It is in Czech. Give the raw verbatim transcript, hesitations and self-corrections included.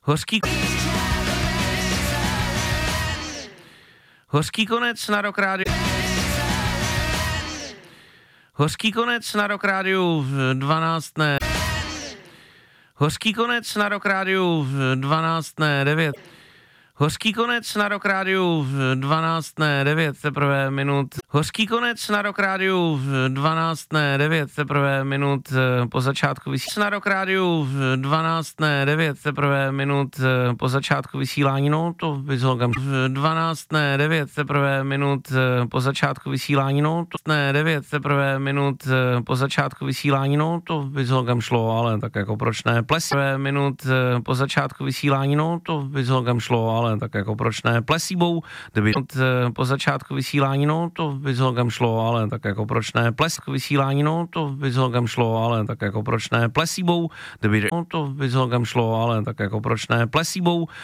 Hořký... Hořký konec na Rock rádiu. Hořký konec na Rock rádiu dvanáct ne. Hořký konec na Rock rádiu dvanáct ne devět. Hořký konec na Rock rádiu dvanáct ne devět, teprve minut. Hořký konec na Rock rádiu dvanáct ne devět, teprve minut po začátku vysílání. Na Rock rádiu dvanáct ne devět, teprve minut po začátku vysílání. No to vyzholgám. dvanáct ne devět, teprve minut po začátku vysílání. No to ne devět, teprve minut po začátku vysílání. No to vyzholgám šlo, ale tak jako proč ne. Ples minut po začátku vysílání. No to vyzholgám šlo, ale tak jako proč ne. Plesibou, kdyby po začátku vysílání, no to vyzholgám šlo, ale tak jako proč ne. Plesk vysílání, no to vyzholgám šlo, ale tak jako proč ne. Plesibou, kdyby no to vyzholgám šlo, ale tak jako proč ne. Plesibou,